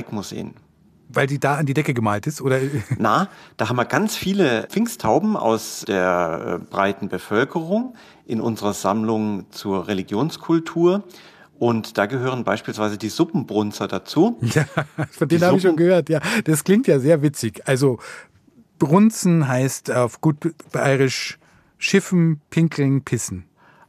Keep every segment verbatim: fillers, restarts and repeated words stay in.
Steigmuseen. Weil die da an die Decke gemalt ist, oder? Na, da haben wir ganz viele Pfingsttauben aus der breiten Bevölkerung in unserer Sammlung zur Religionskultur. Und da gehören beispielsweise die Suppenbrunzer dazu. Ja, von denen habe ich schon gehört. Ja, das klingt ja sehr witzig. Also Brunzen heißt auf gut bayerisch Schiffen, Pinkeln, Pissen.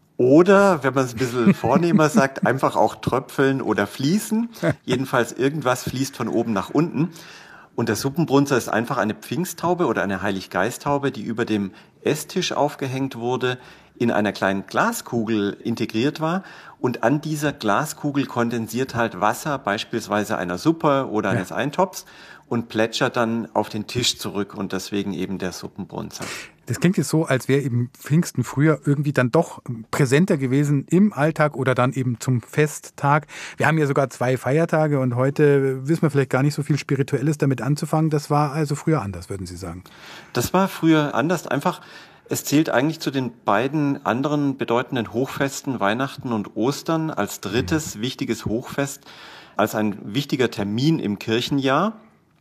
Oder, wenn man es ein bisschen vornehmer sagt, einfach auch tröpfeln oder fließen. Jedenfalls irgendwas fließt von oben nach unten. Und der Suppenbrunzer ist einfach eine Pfingsttaube oder eine Heiliggeisttaube, die über dem Esstisch aufgehängt wurde, in einer kleinen Glaskugel integriert war. Und an dieser Glaskugel kondensiert halt Wasser, beispielsweise einer Suppe oder eines ja. Eintopfs, und plätschert dann auf den Tisch zurück und deswegen eben der Suppenbrunzer. Das klingt jetzt so, als wäre eben Pfingsten früher irgendwie dann doch präsenter gewesen im Alltag oder dann eben zum Festtag. Wir haben ja sogar zwei Feiertage und heute wissen wir vielleicht gar nicht so viel Spirituelles damit anzufangen. Das war also früher anders, würden Sie sagen? Das war früher anders. Einfach, es zählt eigentlich zu den beiden anderen bedeutenden Hochfesten, Weihnachten und Ostern, als drittes mhm. wichtiges Hochfest, als ein wichtiger Termin im Kirchenjahr.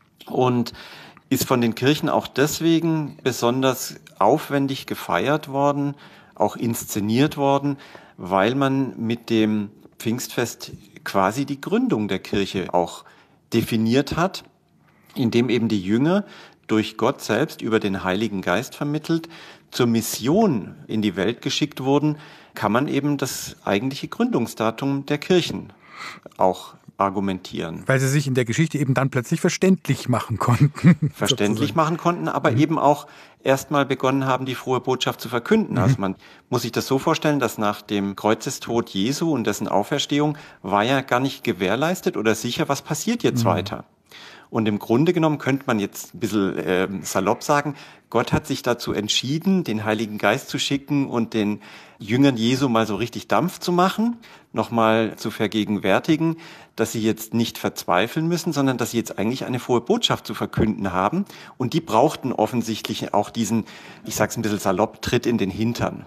Und ist von den Kirchen auch deswegen besonders aufwendig gefeiert worden, auch inszeniert worden, weil man mit dem Pfingstfest quasi die Gründung der Kirche auch definiert hat, indem eben die Jünger durch Gott selbst über den Heiligen Geist vermittelt zur Mission in die Welt geschickt wurden, kann man eben das eigentliche Gründungsdatum der Kirchen auch argumentieren. Weil sie sich in der Geschichte eben dann plötzlich verständlich machen konnten. Verständlich machen konnten, aber mhm. eben auch erstmal begonnen haben, die frohe Botschaft zu verkünden. Mhm. Also man muss sich das so vorstellen, dass nach dem Kreuzestod Jesu und dessen Auferstehung war ja gar nicht gewährleistet oder sicher, was passiert jetzt mhm. weiter. Und im Grunde genommen könnte man jetzt ein bisschen äh, salopp sagen, Gott hat sich dazu entschieden, den Heiligen Geist zu schicken und den Jüngern Jesu mal so richtig Dampf zu machen, nochmal zu vergegenwärtigen, dass sie jetzt nicht verzweifeln müssen, sondern dass sie jetzt eigentlich eine frohe Botschaft zu verkünden haben. Und die brauchten offensichtlich auch diesen, ich sag's ein bisschen salopp, Tritt in den Hintern.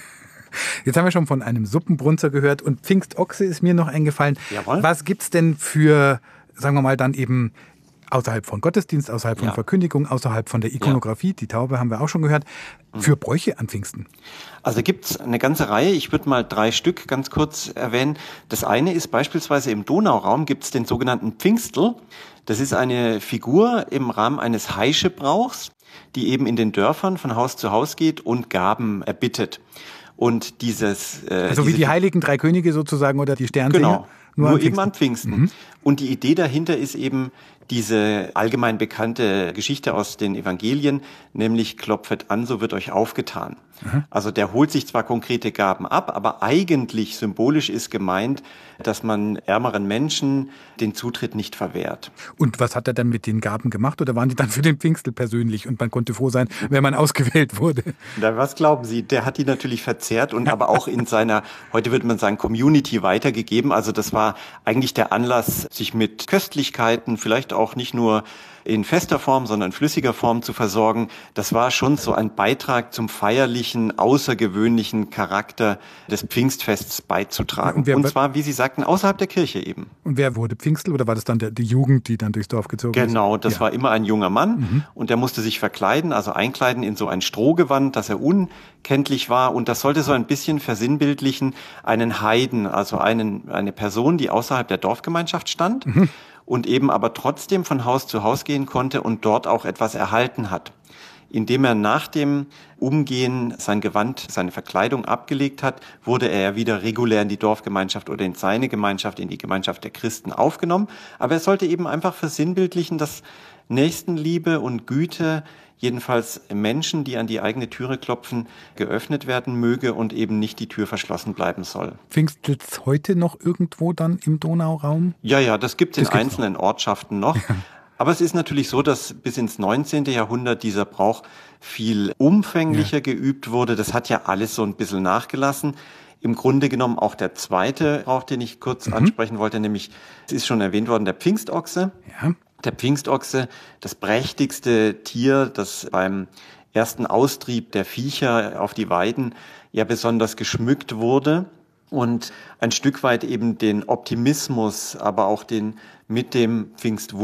Jetzt haben wir schon von einem Suppenbrunzer gehört und Pfingstochse ist mir noch eingefallen. Jawohl. Was gibt's denn für, sagen wir mal, dann eben außerhalb von Gottesdienst, außerhalb von ja. Verkündigung, außerhalb von der Ikonografie, ja. die Taube haben wir auch schon gehört, für Bräuche an Pfingsten? Also gibt's eine ganze Reihe, ich würde mal drei Stück ganz kurz erwähnen. Das eine ist beispielsweise im Donauraum gibt's den sogenannten Pfingstl. Das ist eine Figur im Rahmen eines Heischebrauchs, die eben in den Dörfern von Haus zu Haus geht und Gaben erbittet. Und dieses... Äh, also wie diese die heiligen drei Könige sozusagen oder die Sternsinger? Genau, nur, nur eben an Pfingsten. Mhm. Und die Idee dahinter ist eben diese allgemein bekannte Geschichte aus den Evangelien, nämlich klopfet an, so wird euch aufgetan. Mhm. Also der holt sich zwar konkrete Gaben ab, aber eigentlich symbolisch ist gemeint, dass man ärmeren Menschen den Zutritt nicht verwehrt. Und was hat er dann mit den Gaben gemacht? Oder waren die dann für den Pfingstl persönlich und man konnte froh sein, wenn man ausgewählt wurde? Na, was glauben Sie? Der hat die natürlich verzehrt und aber auch in seiner, heute würde man sagen, Community weitergegeben. Also das war eigentlich der Anlass, sich mit Köstlichkeiten, vielleicht auch nicht nur in fester Form, sondern in flüssiger Form zu versorgen. Das war schon so ein Beitrag zum feierlichen, außergewöhnlichen Charakter des Pfingstfests beizutragen. Und, wer, und zwar, wie Sie sagten, außerhalb der Kirche eben. Und wer wurde Pfingstl oder war das dann der, die Jugend, die dann durchs Dorf gezogen ist? Genau, das ja. war immer ein junger Mann mhm. und der musste sich verkleiden, also einkleiden in so ein Strohgewand, dass er unkenntlich war. Und das sollte so ein bisschen versinnbildlichen einen Heiden, also einen, eine Person, die außerhalb der Dorfgemeinschaft stand. Mhm. Und eben aber trotzdem von Haus zu Haus gehen konnte und dort auch etwas erhalten hat. Indem er nach dem Umgehen sein Gewand, seine Verkleidung abgelegt hat, wurde er ja wieder regulär in die Dorfgemeinschaft oder in seine Gemeinschaft, in die Gemeinschaft der Christen aufgenommen. Aber er sollte eben einfach versinnbildlichen, dass Nächstenliebe und Güte, jedenfalls Menschen, die an die eigene Türe klopfen, geöffnet werden möge und eben nicht die Tür verschlossen bleiben soll. Pfingstls heute noch irgendwo dann im Donauraum? Ja, ja, das gibt es in einzelnen noch. Ortschaften noch. Aber es ist natürlich so, dass bis ins neunzehnte. Jahrhundert dieser Brauch viel umfänglicher ja. geübt wurde. Das hat ja alles so ein bisschen nachgelassen. Im Grunde genommen auch der zweite Brauch, den ich kurz mhm. ansprechen wollte, nämlich, es ist schon erwähnt worden, der Pfingstochse. Ja. Der Pfingstochse, das prächtigste Tier, das beim ersten Austrieb der Viecher auf die Weiden ja besonders geschmückt wurde und ein Stück weit eben den Optimismus, aber auch den mit dem Pfingstwunder